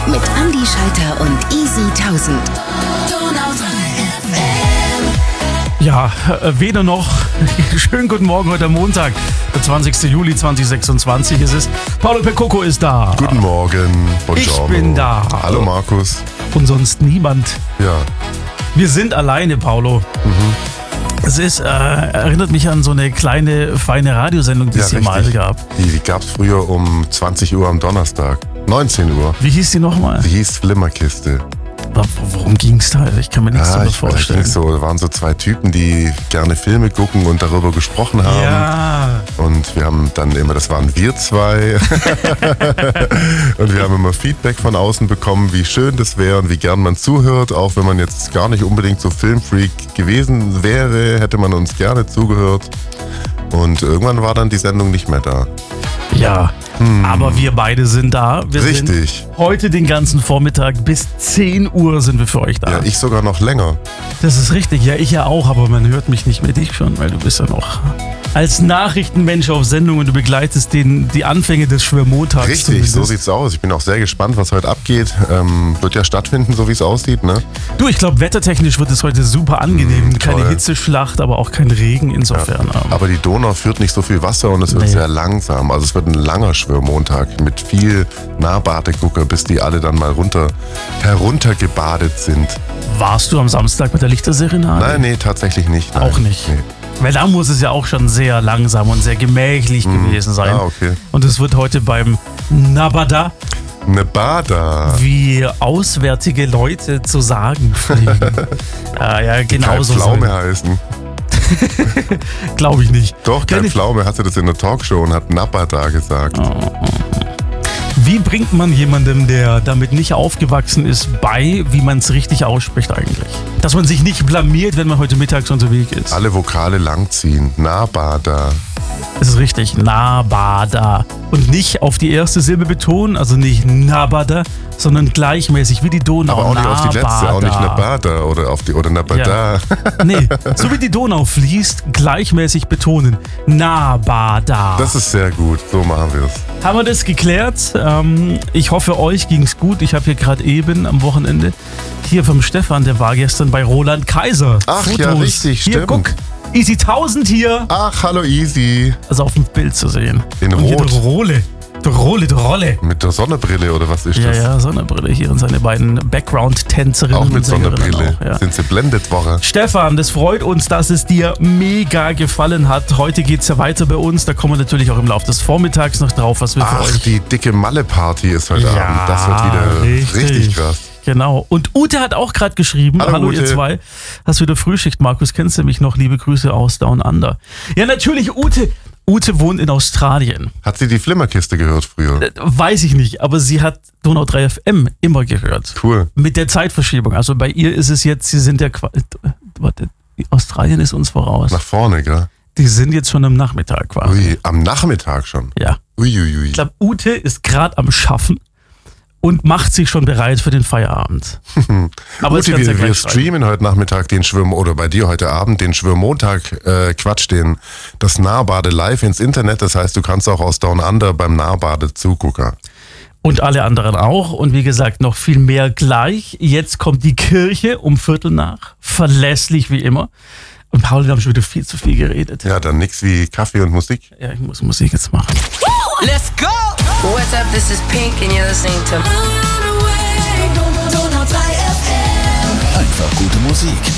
mit Andi Schalter und Easy 1000. Ja, weder noch. Schönen guten Morgen heute am Montag, der 20. Juli 2026 ist es. Paolo Percoco ist da. Guten Morgen. Buongiorno. Ich bin da. Hallo Markus. Und sonst niemand. Ja. Wir sind alleine, Paolo. Es ist, erinnert mich an so eine kleine, feine Radiosendung, die es hier mal gab. Die gab es früher um 20 Uhr am Donnerstag. 19 Uhr. Wie hieß die nochmal? Die hieß Flimmerkiste. Worum ging's da? Ich kann mir nichts darüber vorstellen. Da waren so zwei Typen, die gerne Filme gucken und darüber gesprochen haben. Ja. Und wir haben dann immer, das waren wir zwei. Und wir haben immer Feedback von außen bekommen, wie schön das wäre und wie gern man zuhört. Auch wenn man jetzt gar nicht unbedingt so Filmfreak gewesen wäre, hätte man uns gerne zugehört. Und irgendwann war dann die Sendung nicht mehr da. Ja, aber wir beide sind da. Wir Richtig. sind heute den ganzen Vormittag bis 10 Uhr sind wir für euch da. Ja, ich sogar noch länger. Das ist richtig, ja, ich ja auch, aber man hört mich nicht mehr, dich schon, weil du bist ja noch als Nachrichtenmensch auf Sendung und du begleitest die Anfänge des Schwörmontags. Richtig, zumindest. so sieht's aus. Ich bin auch sehr gespannt, was heute abgeht. Wird ja stattfinden, so wie es aussieht, ne? Du, ich glaube, wettertechnisch wird es heute super angenehm. Keine toll. Hitzeschlacht, aber auch kein Regen insofern. Ja. Aber die Donau führt nicht so viel Wasser und es wird sehr langsam. Also es wird ein langer Schwörmontag mit viel Nahbadegucker, bis die alle dann mal heruntergebadet sind. Warst du am Samstag mit der Lichterserenade? Nee, tatsächlich nicht. Nein. Auch nicht. Nee. Weil da muss es ja auch schon sehr langsam und sehr gemächlich gewesen sein. Ah, okay. Und es wird heute beim Nabada, Nebada. wie auswärtige Leute zu sagen pflegen. Ja, genauso. Kai Pflaume heißen. Glaube ich nicht. Doch, Kai Pflaume hatte das in der Talkshow und hat Nabada gesagt. Wie bringt man jemandem, der damit nicht aufgewachsen ist, bei, wie man es richtig ausspricht eigentlich? Dass man sich nicht blamiert, wenn man heute mittags unterwegs ist. Alle Vokale langziehen. Nabada. Das ist richtig, Nabada. Und nicht auf die erste Silbe betonen, also nicht Nabada, sondern gleichmäßig, wie die Donau. Aber auch nicht auf die letzte, auch nicht Nabada oder Nabada. Ja. Nee, so wie die Donau fließt, gleichmäßig betonen. Nabada. Das ist sehr gut, so machen wir es. Haben wir das geklärt? Ich hoffe, euch ging's gut. Ich habe hier gerade eben am Wochenende hier vom Stefan, der war gestern bei Roland Kaiser. Ach Fotos. ja, richtig, hier, stimmt. Guck, Easy 1000 hier. Ach, hallo Easy. Also auf dem Bild zu sehen. In Und Rot. Hier die Rolle. Mit der Sonnenbrille oder was ist das? Ja, Sonnenbrille hier und seine beiden Background-Tänzerinnen. Auch mit und Sängerinnen Sonnenbrille. auch, ja. Sind sie blendet worden? Stefan, das freut uns, dass es dir mega gefallen hat. Heute geht's ja weiter bei uns. Da kommen wir natürlich auch im Laufe des Vormittags noch drauf, was wir für Ach, euch... die dicke Malle-Party ist heute Ja, Abend. Das wird wieder richtig krass. Genau. Und Ute hat auch gerade geschrieben, hallo Ute. ihr zwei, hast wieder Frühschicht, Markus, kennst du mich noch? Liebe Grüße aus Down Under. Ja, natürlich, Ute. Ute wohnt in Australien. Hat sie die Flimmerkiste gehört früher? Weiß ich nicht, aber sie hat Donau 3 FM immer gehört. Cool. Mit der Zeitverschiebung. Also bei ihr ist es jetzt, sie sind ja, warte, Australien ist uns voraus. Nach vorne, gell? Die sind jetzt schon am Nachmittag quasi. Ui, am Nachmittag schon? Ja. Uiuiui. Ich glaube, Ute ist gerade am Schaffen und macht sich schon bereit für den Feierabend. Aber Ute, wir streamen heute Nachmittag den oder bei dir heute Abend den Schwörmontag, das Nahbade live ins Internet. Das heißt, du kannst auch aus Down Under beim Nahbade zugucken. Und alle anderen auch. Und wie gesagt, noch viel mehr gleich. Jetzt kommt die Kirche um 4:15. Verlässlich wie immer. Und Paul, wir haben schon wieder viel zu viel geredet. Ja, dann nix wie Kaffee und Musik. Ja, ich muss Musik jetzt machen. Let's go! What's up, this is Pink and you're listening to Donau 3 FM. Einfach gute Musik.